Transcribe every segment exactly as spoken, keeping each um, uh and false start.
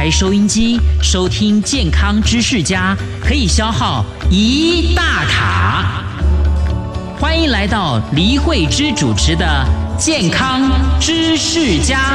台收音机收听健康知识家，可以消耗一大卡。欢迎来到黎慧芝主持的健康知识家。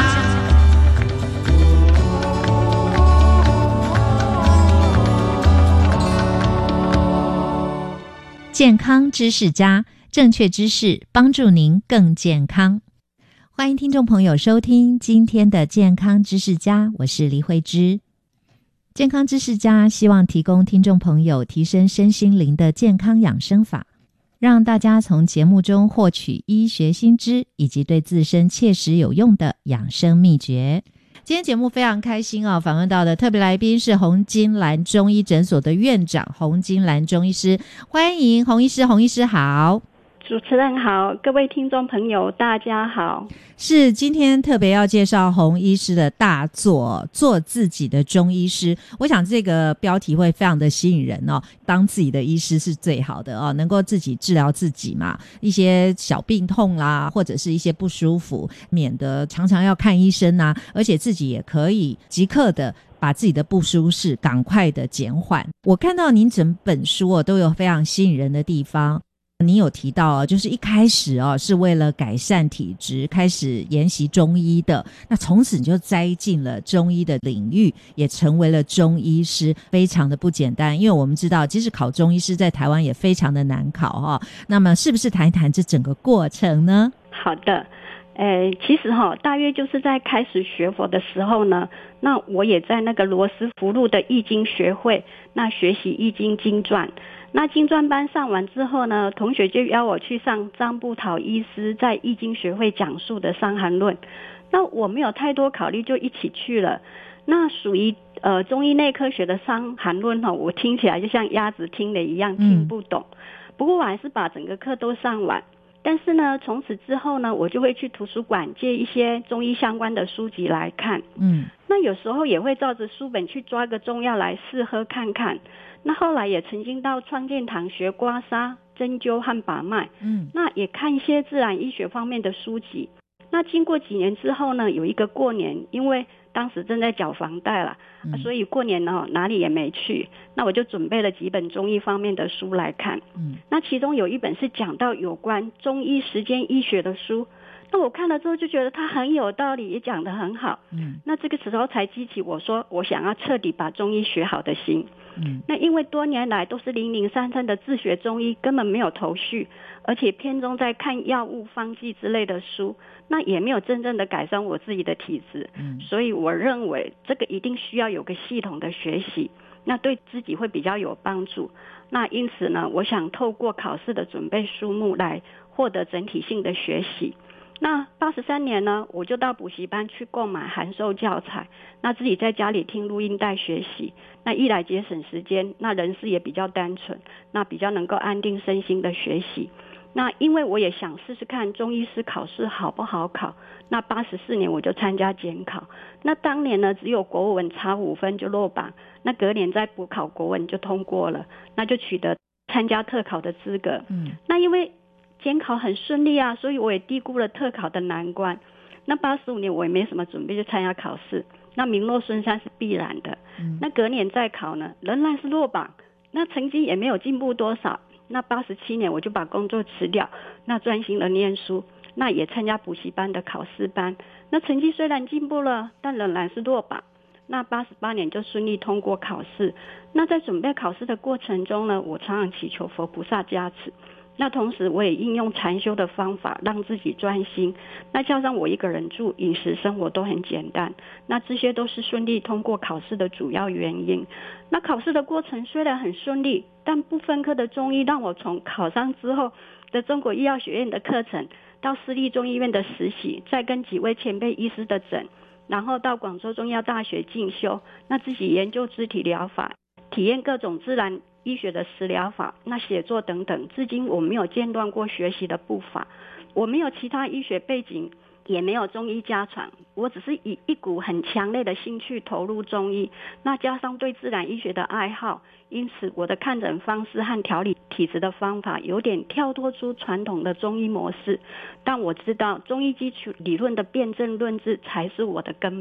健康知识家，正确知识帮助您更健康。欢迎听众朋友收听今天的健康知识家，我是黎慧芝。健康知识家希望提供听众朋友提升身心灵的健康养生法，让大家从节目中获取医学新知以及对自身切实有用的养生秘诀。今天节目非常开心哦，访问到的特别来宾是洪金兰中医诊所的院长洪金兰中医师，欢迎洪医师。洪医师好。 主持人好，各位听众朋友大家好。 是今天特别要介绍洪医师的大作做自己的中医师，我想这个标题会非常的吸引人哦。当自己的医师是最好的哦，能够自己治疗自己嘛，一些小病痛啦，或者是一些不舒服，免得常常要看医生啊，而且自己也可以即刻的把自己的不舒适赶快的减缓。我看到您整本书哦都有非常吸引人的地方。你有提到啊，就是一开始哦是为了改善体质开始研习中医的，那从此你就栽进了中医的领域，也成为了中医师，非常的不简单。因为我们知道即使考中医师在台湾也非常的难考哈、哦。那么是不是谈一谈这整个过程呢？ 好的，呃，其实哈、哦，大约就是在开始学佛的时候呢，那我也在那个罗斯福路的易经学会那学习易经经传。那经传班上完之后呢，同学就邀我去上张步桃医师在易经学会讲述的伤寒论。那我没有太多考虑，就一起去了。那属于呃中医内科学的伤寒论哈，我听起来就像鸭子听的一样，听不懂。嗯、不过我还是把整个课都上完。但是呢，从此之后呢，我就会去图书馆借一些中医相关的书籍来看。嗯，那有时候也会照着书本去抓个中药来试喝看看。那后来也曾经到创建堂学刮痧、针灸和把脉。嗯，那也看一些自然医学方面的书籍。那经过几年之后呢，有一个过年，因为当时正在缴房贷啦、嗯啊、所以过年呢哪里也没去，那我就准备了几本中医方面的书来看。嗯，那其中有一本是讲到有关中医实践医学的书，那我看了之后就觉得它很有道理，也讲得很好。嗯，那这个时候才激起我说我想要彻底把中医学好的心。嗯，那因为多年来都是零零散散的自学中医，根本没有头绪，而且偏重在看药物方剂之类的书，那也没有真正的改善我自己的体质。嗯，所以我认为这个一定需要有个系统的学习，那对自己会比较有帮助。那因此呢，我想透过考试的准备书目来获得整体性的学习。那八十三年呢，我就到补习班去购买函授教材，那自己在家里听录音带学习，那一来节省时间，那人事也比较单纯，那比较能够安定身心的学习。那因为我也想试试看中医师考试好不好考，那八十四年我就参加检考，那当年呢只有国文差五分就落榜，那隔年再补考国文就通过了，那就取得参加特考的资格。嗯，那因为监考很顺利啊，所以我也低估了特考的难关。那八十五年我也没什么准备就参加考试，那名落孙山是必然的。嗯，那隔年再考呢，仍然是落榜，那成绩也没有进步多少。那八十七年我就把工作辞掉，那专心的念书，那也参加补习班的考试班。那成绩虽然进步了，但仍然是落榜。那八十八年就顺利通过考试。那在准备考试的过程中呢，我常常祈求佛菩萨加持。那同时我也应用禅修的方法让自己专心，那加上我一个人住，饮食生活都很简单，那这些都是顺利通过考试的主要原因。那考试的过程虽然很顺利，但不分科的中医让我从考上之后的中国医药学院的课程，到私立中医院的实习，再跟几位前辈医师的诊，然后到广州中医药大学进修，那自己研究肢体疗法，体验各种自然医学的食疗法，那写作等等，至今我没有间断过学习的步伐。我没有其他医学背景，也没有中医家传，我只是以一股很强烈的兴趣投入中医，那加上对自然医学的爱好，因此我的看诊方式和调理体质的方法有点跳脱出传统的中医模式，但我知道中医基础理论的辩证论治才是我的根本。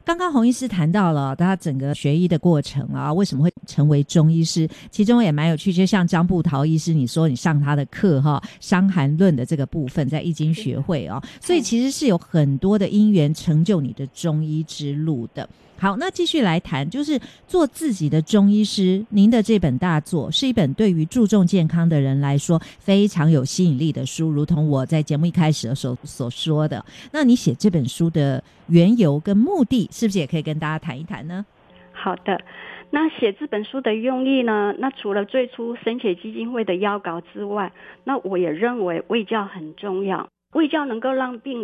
刚刚洪医师谈到了他整个学医的过程啊，为什么会成为中医师，其中也蛮有趣，就像张步桃医师你说你上他的课哈，伤寒论的这个部分在易经学会哦，所以其实是有很多的因缘成就你的中医之路的。好，那继续来谈，就是做自己的中医师，您的这本大作是一本对于注重健康的人来说非常有吸引力的书，如同我在节目一开始的时候所说的。那你写这本书的缘由跟目的是不是也可以跟大家谈一谈呢？ 好的，那写这本书的用意呢，那除了最初生血基金会的邀稿之外，那我也认为卫教很重要，卫教能够让病